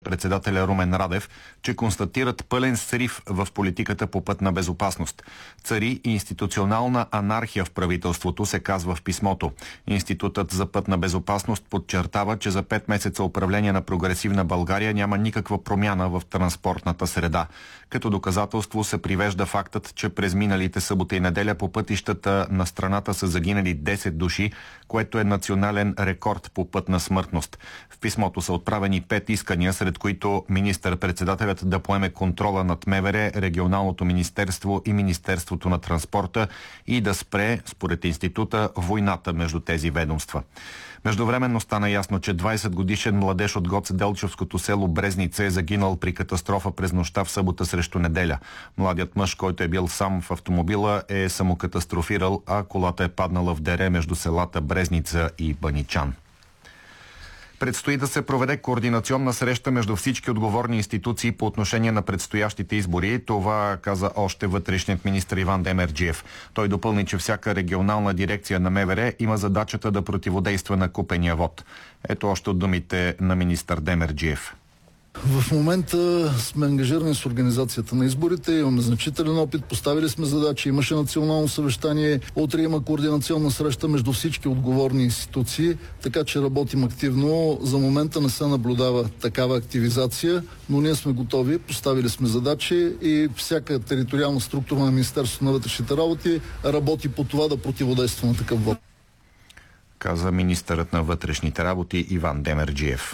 министър-председателя Румен Радев, че констатират пълен срив в политиката по пътна безопасност. Цари институционална анархия в правителството, се казва в писмото. Институтът за пътна безопасност подчертава, че за 5 месеца управление на прогресивна България няма никаква промяна в транспортната среда. Като доказателство се привежда фактът, че през миналите събота и неделя по пътищата на страната са загинали 10 души, което е национален рекорд по пътна смъртност. В писмото са отправени 5 искания, сред които министър-председателят да поеме контрола над МВР, Регионалното министерство и Министерството на транспорта и да спре, според института, войната между тези ведомства. Междувременно стана ясно, че 20-годишен младеж от Гоцеделчевското село Брезница е загинал при катастрофа през нощта в събота срещу неделя. Младият мъж, който е бил сам в автомобила, е самокатастрофирал, а колата е паднала в дере между селата Брезница и Баничан. Предстои да се проведе координационна среща между всички отговорни институции по отношение на предстоящите избори. Това каза още вътрешният министър Иван Демерджиев. Той допълни, че всяка регионална дирекция на МВР има задачата да противодейства на купения вод. Ето още от думите на министър Демерджиев. В момента сме ангажирани с организацията на изборите, имаме значителен опит, поставили сме задачи, имаше национално съвещание, утре има координационна среща между всички отговорни институции, така че работим активно. За момента не се наблюдава такава активизация, но ние сме готови, поставили сме задачи и всяка териториална структура на Министерството на вътрешните работи работи по това да противодейства на такъв вот. Каза министърът на вътрешните работи Иван Демерджиев.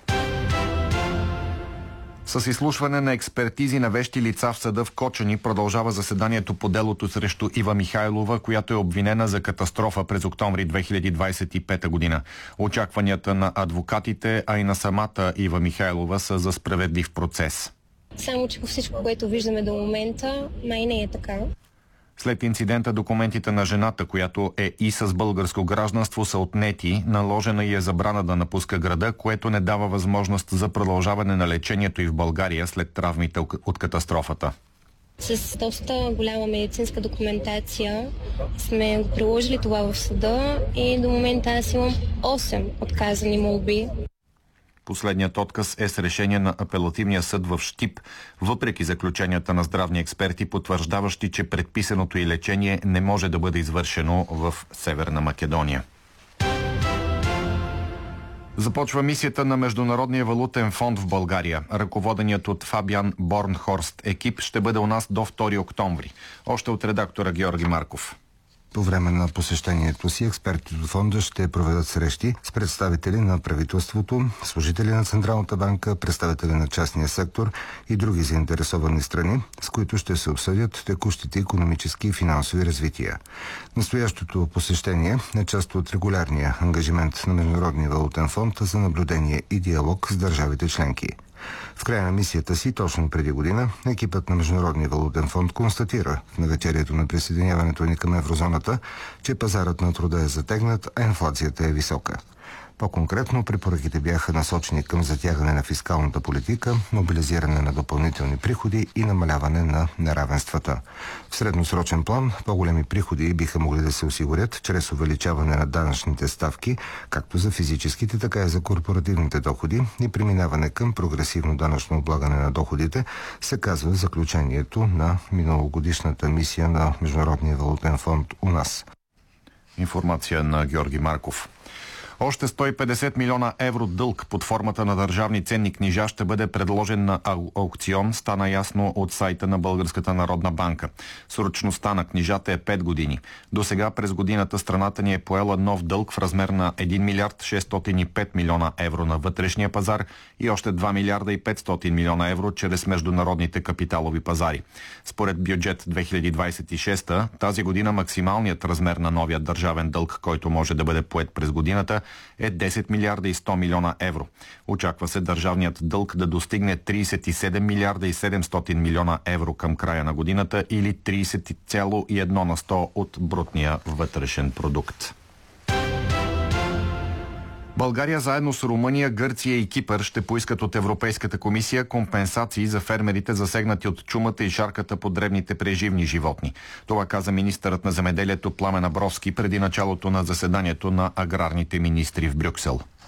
С изслушване на експертизи на вещи лица в съда в Кочани продължава заседанието по делото срещу Ива Михайлова, която е обвинена за катастрофа през октомври 2025 година. Очакванията на адвокатите, а и на самата Ива Михайлова са за справедлив процес. Само че по всичко, което виждаме до момента, май не е така. След инцидента документите на жената, която е и с българско гражданство, са отнети, наложена и е забрана да напуска града, което не дава възможност за продължаване на лечението и в България след травмите от катастрофата. С доста голяма медицинска документация сме го приложили това в съда и до момента аз имам 8 отказани молби. Последният отказ е с решение на апелативния съд в Щип, въпреки заключенията на здравни експерти, потвърждаващи, че предписаното и лечение не може да бъде извършено в Северна Македония. Започва мисията на Международния валутен фонд в България. Ръководеният от Фабиан Борнхорст екип ще бъде у нас до 2 октомври. Още от редактора Георги Марков. По време на посещението си експертите от фонда ще проведат срещи с представители на правителството, служители на Централната банка, представители на частния сектор и други заинтересовани страни, с които ще се обсъдят текущите икономически и финансови развития. Настоящото посещение е част от регулярния ангажимент на Международния валутен фонд за наблюдение и диалог с държавите членки. В края на мисията си, точно преди година, екипът на Международния валутен фонд констатира в навечерието на присъединяването ни към еврозоната, че пазарът на труда е затегнат, а инфлацията е висока. По-конкретно, препоръките бяха насочени към затягане на фискалната политика, мобилизиране на допълнителни приходи и намаляване на неравенствата. В средносрочен план, по-големи приходи биха могли да се осигурят чрез увеличаване на данъчните ставки, както за физическите, така и за корпоративните доходи и преминаване към прогресивно данъчно облагане на доходите, се казва в заключението на миналогодишната мисия на Международния валутен фонд у нас. Информация на Георги Марков. Още 150 милиона евро дълг под формата на държавни ценни книжа ще бъде предложен на аукцион, стана ясно от сайта на Българската народна банка. Срочността на книжата е 5 години. До сега през годината страната ни е поела нов дълг в размер на 1 милиард 605 милиона евро на вътрешния пазар и още 2 милиарда и 500 милиона евро чрез международните капиталови пазари. Според бюджет 2026, тази година максималният размер на новия държавен дълг, който може да бъде поет през годината, е 10 милиарда и 100 милиона евро. Очаква се държавният дълг да достигне 37 милиарда и 700 милиона евро към края на годината или 30,1 на 100 от брутния вътрешен продукт. България заедно с Румъния, Гърция и Кипър ще поискат от Европейската комисия компенсации за фермерите, засегнати от чумата и шарката по дребните преживни животни. Това каза министърът на земеделието Пламен Абровски преди началото на заседанието на аграрните министри в Брюксел.